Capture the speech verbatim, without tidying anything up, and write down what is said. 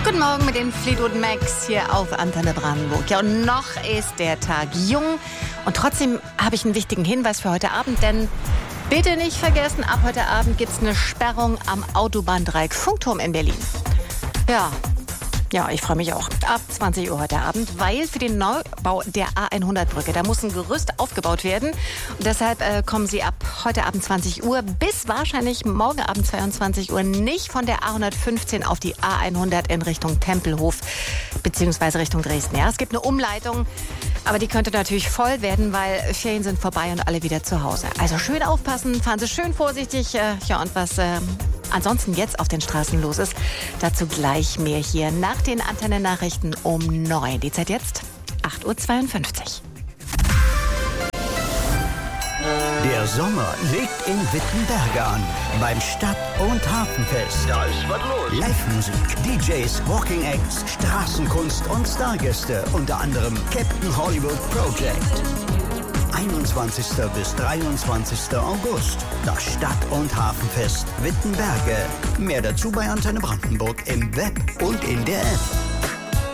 Guten Morgen mit den Fleetwood Macs hier auf Antenne Brandenburg. Ja, und noch ist der Tag jung. Und trotzdem habe ich einen wichtigen Hinweis für heute Abend, denn bitte nicht vergessen, ab heute Abend gibt es eine Sperrung am Autobahndreieck Funkturm in Berlin. Ja, ja, ich freue mich auch. Ab zwanzig Uhr heute Abend, weil für den Neubau der A hundert Brücke, da muss ein Gerüst aufgebaut werden. Und deshalb äh, kommen Sie ab heute Abend zwanzig Uhr bis wahrscheinlich morgen Abend zweiundzwanzig Uhr nicht von der A hundertfünfzehn auf die A hundert in Richtung Tempelhof bzw. Richtung Dresden. Ja, es gibt eine Umleitung, aber die könnte natürlich voll werden, weil Ferien sind vorbei und alle wieder zu Hause. Also schön aufpassen, fahren Sie schön vorsichtig. Äh, ja, und was äh, ansonsten jetzt auf den Straßen los ist, dazu gleich mehr hier nach den Antenne-Nachrichten um neun. Die Zeit jetzt acht Uhr zweiundfünfzig. Der Sommer legt in Wittenberge an. Beim Stadt- und Hafenfest. Da ist was los. Live-Musik, D Js, Walking Acts, Straßenkunst und Stargäste. Unter anderem Captain Hollywood Project. einundzwanzigsten bis dreiundzwanzigsten August. Das Stadt- und Hafenfest Wittenberge. Mehr dazu bei Antenne Brandenburg im Web und in der App.